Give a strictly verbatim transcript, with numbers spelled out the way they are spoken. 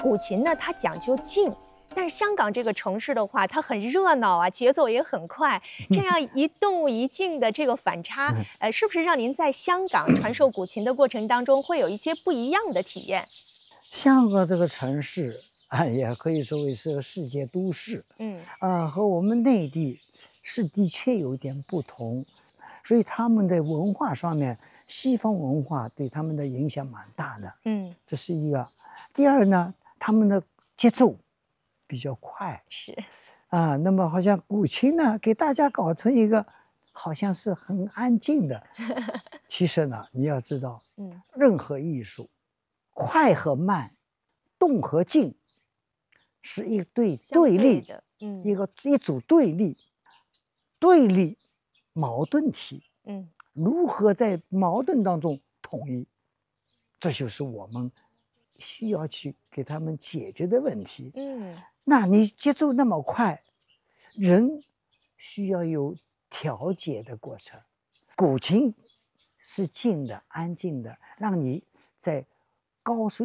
古琴呢，它讲究静。但是香港这个城市的话，它很热闹啊，节奏也很快，这样一动一静的这个反差，呃，是不是让您在香港传授古琴的过程当中会有一些不一样的体验？ 香港这个城市啊，也可以说为是个世界都市， 嗯啊，和我们内地是的确有点不同，所以他们的文化上面，西方文化对他们的影响蛮大的， 嗯， 这是一个。第二呢，他们的节奏比较快， 是， 啊，那么好像古琴呢，给大家搞成一个好像是很安静的，其实呢，你要知道， 嗯， 任何艺术，快和慢，动和静，是一对相对立， 的，嗯一个一组对立，对立矛盾体， 嗯如何在矛盾当中统一，这就是我们需要去给他们解决的问题。 嗯， 那你节奏那么快，人需要有调节的过程。古琴是静的、安静的，让你在高速